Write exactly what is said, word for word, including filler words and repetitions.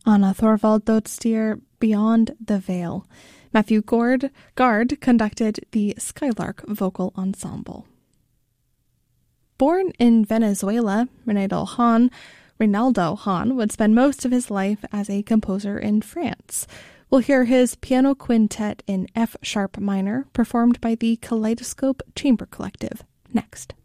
Anna Thorvald Dodstier, Beyond the Veil. Matthew Gord, Gard conducted the Skylark Vocal Ensemble. Born in Venezuela, Reynaldo Hahn, Reynaldo Hahn would spend most of his life as a composer in France. We'll hear his piano quintet in F-sharp minor, performed by the Kaleidoscope Chamber Collective, next.